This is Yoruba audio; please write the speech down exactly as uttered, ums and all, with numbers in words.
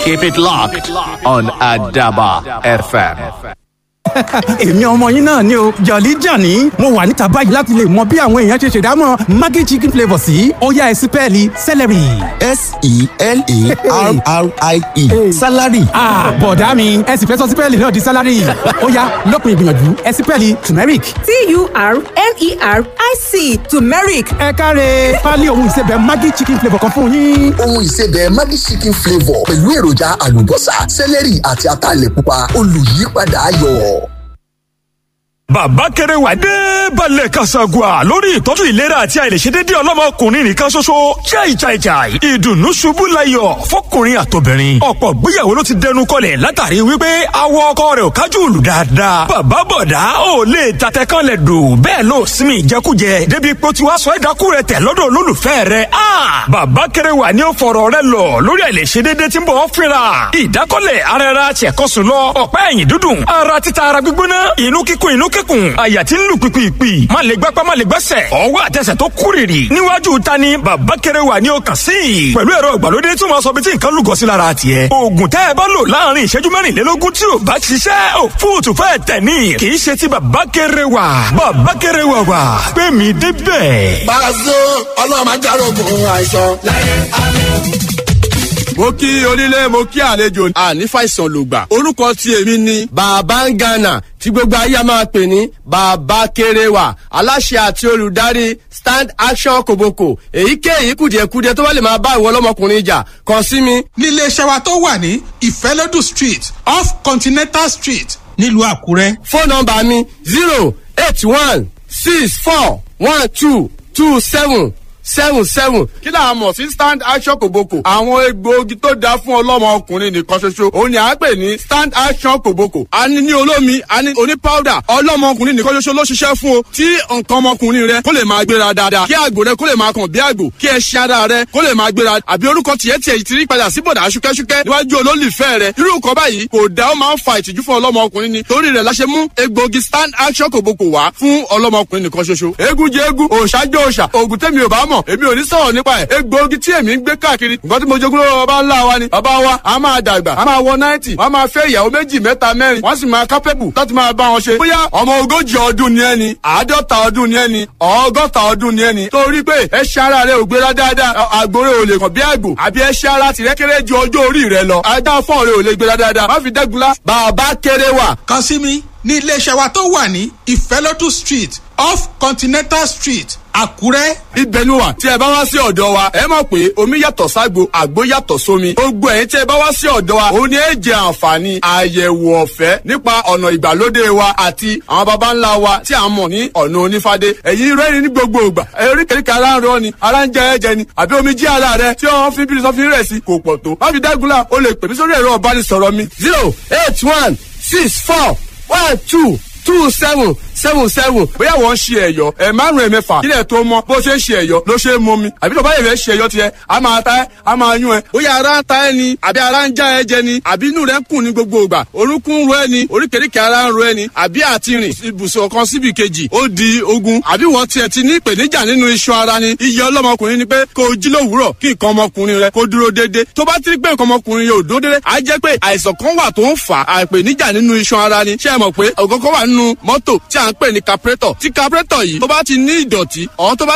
Keep it locked on Adaba F M. èmi ọmọ yín náà ni o Jolly Johnny mo wà níta báyìí láti lè mọ bí àwọn èèyàn ṣe ṣèdámọ̀ Maggi chicken flavour sí ó yá ẹ sí pẹ́ẹ́lí celery. S E L A R R I E salary. ah bọ̀dá mi ẹ sì fẹ́ sọ sí pẹ́ẹ́lì náà di salary ó yá lópin ìgbìyànjú ẹ sí pẹ́ẹ́lì turmeric. T U R M E R I C turmeric. ẹ káre pálí ohun ìsebẹ̀ Maggi chicken flavour kan fún yín. ohun ìsebẹ̀ Maggi chicken flavour pẹ̀lú èròjà àlùbọ́sà celery àti ataalẹ̀ pupa olùyípadà ayọ̀. Bàbá Kérewà dé balẹ̀ kasagua lórí ìtọ́jú ìlera àti àìlèṣedéédé ọlọ́mọkùnrin nìkan ṣoṣo chai chai chai ìdùnnú ṣubú layọ̀ fọkùnrin àtobìnrin ọ̀pọ̀ gbéyàwó ló ti dẹnu kọlẹ̀ látàrí wípé awọ ọkọ rẹ̀ ò kájú òlù dáadáa bàbá bọ̀dá ò lè tatẹ kan lẹ̀ dò bẹ́ẹ̀ ló sinmi ìjẹkújẹ débi pé ó ti wá sọ ẹ̀dákú rẹ̀ tẹ̀ lọ́dọ̀ olólùfẹ́ rẹ̀ a Bàbá Kérewà ni ó fọ̀rọ̀ rẹ̀ lọ lórí àìlèṣedéédé tí ń bọ̀ fínra ìdákọ́lẹ̀ ara ẹra tiẹ̀kọ́sùn lọ ọ̀pá ẹ̀yìn dúdùn ara títa ara gbígbóná inú kíkún inú kíkún àyà tí ń lù pìpìpì má lè gbápá má lè gbẹ́sẹ̀ ọwọ́ àtẹsẹ̀ tó kúrìrì níwájú ta ni Bàbá Kérewà ni ó kàn sí pẹ̀lú ẹ̀rọ ìgbàlódé tí wọ́n sọ bí tí nǹkan lúgọ sí lára tiẹ̀ oògùn tẹ́ ẹ bá lò láàrin ìṣẹ́jú mẹ́rìnlélógún tí ò bá ṣiṣẹ́ ò fóòtù fẹ́ tẹ̀ ní kì í ṣe ti Bàbá Kérewà Bàbá Kérewà wà pé mi débẹ̀. Pàṣẹ ọlọ́run máa járógun àìsàn láyé àlọ́ mo kí onílé mo kí àlejò àní fàìsàn lògbà orúkọ tí èmi ni bàbá ń gànà tí gbogbo ayé a máa pè ní Bàbá Kérewà aláṣẹ àti olùdarí Stand Action Koboko èyíkéyìí kùdìẹ̀kudiẹ tó bá lè máa bá ìwọ ọlọ́mọkùnrin jà kàn sí mi. nílé iṣẹ́ wa tó wà ní Ìfẹ́lódù street off Continental street nílùú Àkúrẹ́. fóònù nọ́mbà mi zero eight one six four one two two seven seven seven. kí là á mọ̀ sí Stand Action Koboko. àwọn egbòogi tó dáa fún ọlọ́mọ ọkùnrin nìkan ṣoṣo òun ni à ń pè ní Stand Action Koboko. a ní ní olómi a ní oní powder ọlọ́mọ ọkùnrin nìkan ṣoṣo ló ṣiṣẹ́ fún o. tí nǹkan ọmọkùnrin rẹ kó lè máa gbéra dáadáa kí àgbò rẹ kó lè máa kàn bí àgbò kí ẹṣin ara rẹ kó lè máa gbéra àbí orúkọ tiẹ̀ tiẹ̀ ti rí padà sí bọ̀dà ṣúkẹ́ṣúkẹ́ níwájú olólùfẹ́ rẹ irú nǹkan báyìí kò dá ó máa ń fa ìtìjú fún ọlọ́mọ ọkùnrin ni torí rẹ̀ la ṣe mú egbòogi Stand Action Koboko wá fún ọlọ́mọ ọkùnrin nìkan ṣoṣo. eégún jẹ eégún òòṣà jẹ òòṣà òògùn tẹ́mi ò bá mọ̀ èmi ò ní sọ̀rọ̀ nípa ẹ̀ egbòogi tí èmi ń gbé káàkiri nǹkan tí mo jogún lọ́wọ́ bàbá ńlá wa ni bàbá wa a máa dàgbà a máa wọ náìtì wọ́n máa fẹ́ ìyàwó méjì mẹ́ta mẹ́rin wọ́n sì máa kápẹ́bù láti máa bá wọn ṣe. bóyá ọmọ ogójì ọdún ni ẹni àádọ́ta ọdún ni ẹni ọgọ́ta ọdún ni ẹni torí pé ẹṣin ara rẹ ò gbéra dáadáa àgbòrè ò lè kàn bí àgbò àbí ẹṣin ara tìrẹ kéré ju ọjọ́ orí rẹ lọ ajá fọ́ọ̀ rẹ ò lè gbéra dáadáa má fi dẹ́gunlá. Bàbá Kérewà kàn sí mi ní iléeṣẹ́ wa tó wà ní Ìfẹ́lódù street off Continental street Àkúrẹ́. ibẹ̀ ni wà tí ẹ bá wá sí ọ̀dọ̀ wa ẹ mọ̀ pé omi yàtọ̀ ságbo àgbo yàtọ̀ sómi gbogbo ẹ̀yin tí ẹ bá wá sí ọ̀dọ̀ wa òun ni ẹ jẹ àǹfààní àyẹ̀wò ọ̀fẹ́ nípa ọ̀nà ìgbàlódé wa àti àwọn baba ńlá wa tí a mọ̀ ní ọ̀nà onífádé ẹ̀yin rẹ́rìn ní gbogbo ìgbà oríkèéríkèé ara ń rọ ni ara ń jẹ ẹ̀jẹ̀ ni àbí omi jí ara rẹ tí wọ́n fi bírí sọ́fin rẹ̀ sí kò pọ̀ tó má fi dágunlá o lè pè mí sórí ẹ̀rọ ìbánisọ̀rọ̀ mi zero eight one six four one two two seven seven seven. bóyá wọ́n ń ṣe ẹ̀yọ́ ẹ̀ márùn-ún ẹ̀mẹ́fà kílẹ̀ tó mọ́ bó ṣe ń ṣe ẹ̀yọ́ ló ṣe é mọ́ mi àbí tó bá yẹ̀ fẹ́ ṣe ẹ̀yọ́ tiẹ̀ a máa ta ẹ́ a máa yún ẹ bóyá ara ń ta ẹ ni àbí ara ń já ẹ jẹ ni àbí inú rẹ ń kùn ní gbogbo ìgbà orúnkún ń ro ẹ ni oríkèéríkèé ara ń ro ẹ ni àbí àti rìn ibùsùn kan síbi kejì ó di ogun àbí wọ́n tiẹ̀ ti ní ìpèníjà nínú iṣan ara ni iye ọlọ́mọkùnrin ni pé kó o jí lówùúrọ̀ kí nǹkan ọmọkùnrin rẹ kó dúró déédéé tó bá ti rí pé nǹkan ọmọkùnrin yóò dúró déédéé á jẹ́ pé àìsàn kan wà tó ń fà á ìpèníjà nínú iṣan ara ni ṣé ẹ mọ̀ pé ọ̀gọ́gọ́ wà nínú mọ́tò tí à ń pè ní carburetor tí carburetor yìí tó bá ti ní ìdọ̀tí ọ̀hún tó bá